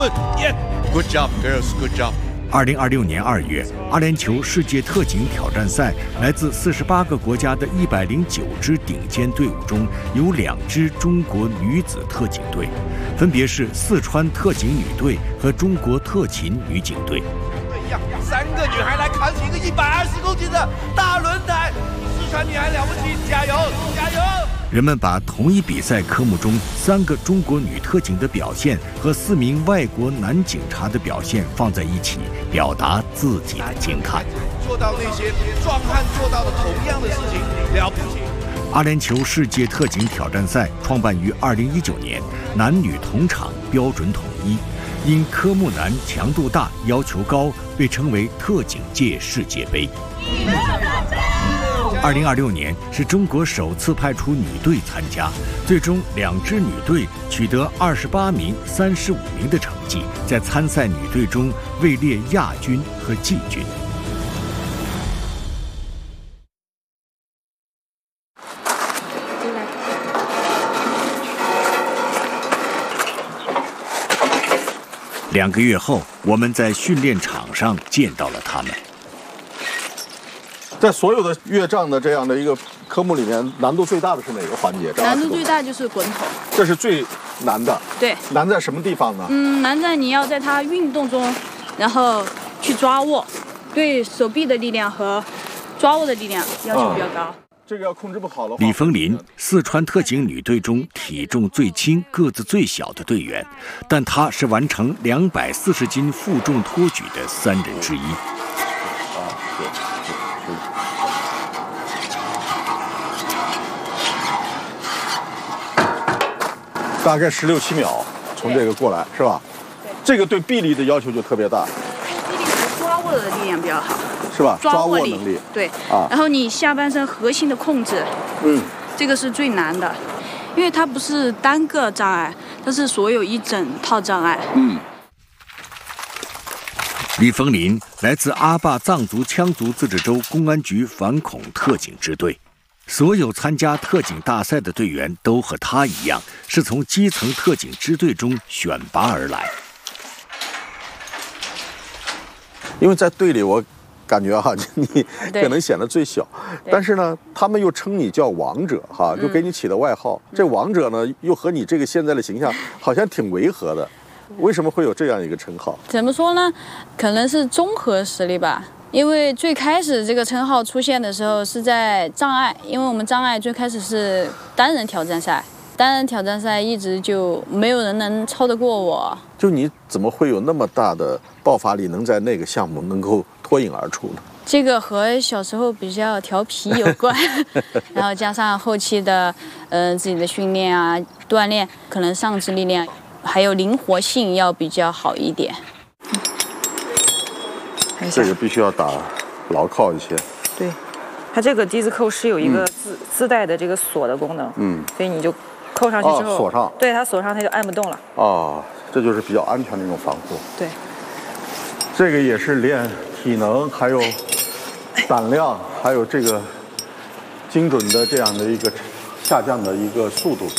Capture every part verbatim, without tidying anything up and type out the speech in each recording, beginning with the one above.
Good job, girls. Good job. 二零二六年二月，阿联酋世界特警挑战赛，来自四十八个国家的一百零九支顶尖队伍中，有两支中国女子特警队，分别是四川特警女队和中国特勤女警队。 三个女孩来扛起一个一百二十公斤的大轮胎，四川女孩了不起，加油，加油！ 人们把同一比赛科目中三个中国女特警的表现和四名外国男警察的表现放在一起，表达自己的惊叹。 做到那些壮汉做到的同样的事情，了不起。 阿联酋世界特警挑战赛创办于二零一九年，男女同场，标准统一。因科目难、强度大、要求高，被称为特警界世界杯。二零二六年是中国首次派出女队参加，最终两支女队取得二十八名、三十五名的成绩，在参赛女队中位列亚军和季军。两个月后，我们在训练场上见到了他们。 在所有的越障的这样的一个科目里面，难度最大的是哪个环节？ 难度最大就是滚筒， 这是最难的。 对， 难在什么地方呢？ 嗯，难在你要在它运动中，然后去抓握，对手臂的力量和抓握的力量要求比较高。 嗯这个要控制不好的话， 李枫林，四川特警女队中体重最轻、个子最小的队员，但她是完成两百四十斤负重托举的三人之一。 啊，对，是。大概十六七秒从这个过来是吧？对，这个对臂力的要求就特别大。 臂力和抓握的力量比较好。 是吧？ 抓握能力对啊，然后你下半身核心的控制， 嗯， 这个是最难的，因为它不是单个障碍，它是所有一整套障碍。 嗯。 李枫林来自阿坝藏族羌族自治州公安局反恐特警支队，所有参加特警大赛的队员都和他一样，是从基层特警支队中选拔而来。 因为在队里我。感觉哈，你可能显得最小，但是呢，他们又称你叫王者哈，就给你起的外号。嗯、这王者呢，又和你这个现在的形象好像挺违和的。为什么会有这样一个称号？ 怎么说呢？可能是综合实力吧。因为最开始这个称号出现的时候是在障碍，因为我们障碍最开始是单人挑战赛，单人挑战赛一直就没有人能超得过我。 就你怎么会有那么大的爆发力，能在那个项目能够脱颖而出呢？ 这个和小时候比较调皮有关，然后加上后期的，呃，自己的训练啊、锻炼，可能上肢力量还有灵活性要比较好一点。 这个必须要打牢靠一些。 对，它这个低子扣是有一个自、嗯、自带的这个锁的功能，嗯，所以你就扣上去之后， 哦、锁上， 对，它锁上它就按不动了。 哦，这就是比较安全的一种防护。 对， 这个也是练体能，还有胆量，还有这个精准的这样的一个下降的一个速度。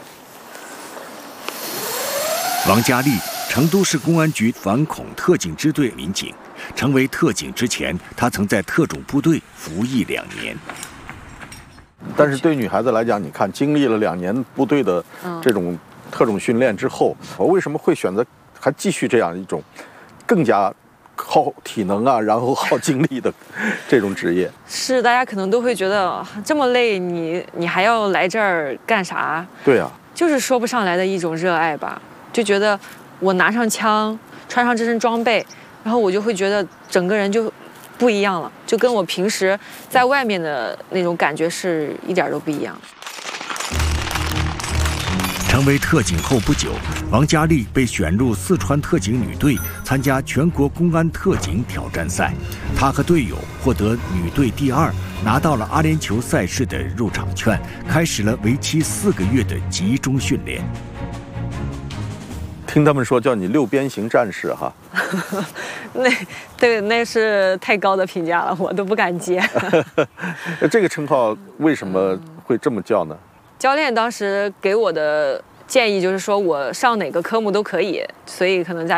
王佳丽，成都市公安局反恐特警支队民警。成为特警之前，她曾在特种部队服役两年。 但是对女孩子来讲，你看经历了两年部队的这种特种训练之后，我为什么会选择还继续这样一种更加耗体能啊，然后耗精力的这种职业？ 是，大家可能都会觉得这么累，你你还要来这儿干啥？ 对啊， 就是说不上来的一种热爱吧，就觉得我拿上枪，穿上这身装备。然后我就会觉得整个人就不一样了，就跟我平时在外面的那种感觉是一点都不一样。 成为特警后不久，王佳丽被选入四川特警女队参加全国公安特警挑战赛。她和队友获得女队第二，拿到了阿联酋赛事的入场券，开始了为期四个月的集中训练。 听他们说叫你六边形战士哈， 那对那是太高的评价了，我都不敢接。 这个称号为什么会这么叫呢？ 教练当时给我的建议就是说我上哪个科目都可以，所以可能在